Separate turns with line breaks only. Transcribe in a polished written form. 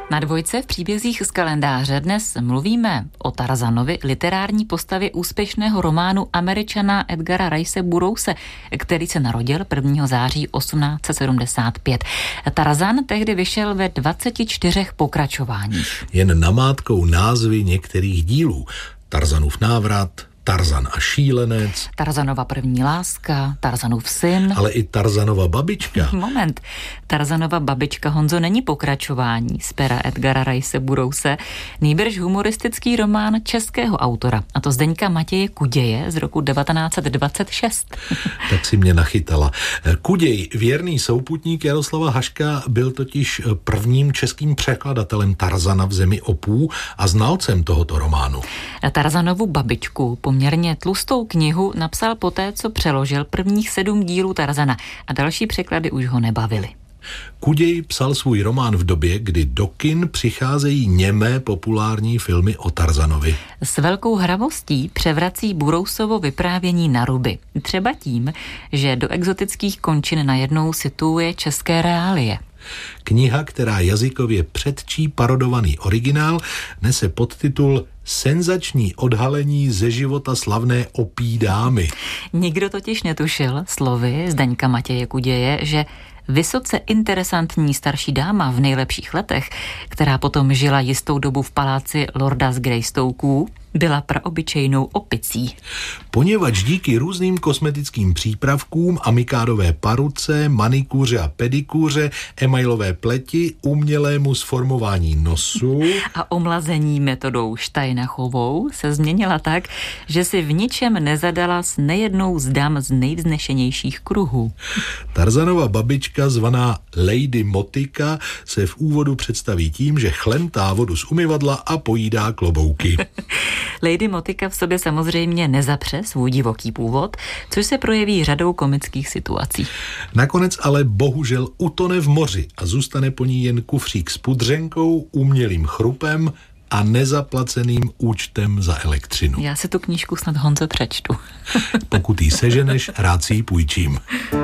Na dvojce v příbězích z kalendáře dnes mluvíme o Tarzanovi, literární postavě úspěšného románu Američana Edgara Rice Burrouse, který se narodil 1. září 1875. Tarzan tehdy vyšel ve 24 pokračováních.
Jen namátkou názvy některých dílů. Tarzanův návrat, Tarzan a šílenec,
Tarzanova první láska, Tarzanův syn.
ale i Tarzanova babička.
Moment. Tarzanova babička, Honzo, není pokračování z pera Edgara Rice Burrouse, nýbrž humoristický román českého autora, a to Zdeňka Matěje Kuděje z roku 1926.
Tak si mě nachytala. Kuděj, věrný souputník Jaroslava Haška, byl totiž prvním českým překladatelem Tarzana v zemi opů a znalcem tohoto románu.
Tarzanovu babičku, poměrně tlustou knihu, napsal poté, co přeložil prvních 7 dílů Tarzana a další překlady už ho nebavily.
Kuděj psal svůj román v době, kdy do kin přicházejí němé populární filmy o Tarzanovi.
S velkou hravostí převrací Burrousovo vyprávění na ruby. Třeba tím, že do exotických končin najednou situuje české reálie.
Kniha, která jazykově předčí parodovaný originál, nese podtitul Senzační odhalení ze života slavné opí dámy.
Nikdo totiž netušil, slovy Zdeňka Matěje Kuděje, že vysoce interesantní starší dáma v nejlepších letech, která potom žila jistou dobu v paláci lorda z Greystokeů, byla praobyčejnou opicí.
Poněvadž díky různým kosmetickým přípravkům, amikádové paruce, manikuře a pedikuře, emailové pleti, umělému sformování nosu
A omlazení metodou Steinachovou se změnila tak, že si v ničem nezadala s nejednou z dam z nejvznešenějších kruhů.
Tarzanova babička, zvaná Lady Motika, se v úvodu představí tím, že chlemtá vodu z umyvadla a pojídá klobouky.
Lady Motika v sobě samozřejmě nezapře svůj divoký původ, což se projeví řadou komických situací.
Nakonec ale bohužel utone v moři a zůstane po ní jen kufřík s pudřenkou, umělým chrupem a nezaplaceným účtem za elektřinu.
Já si tu knížku snad, Honzo, přečtu.
Pokud jí seženeš, rád si ji půjčím.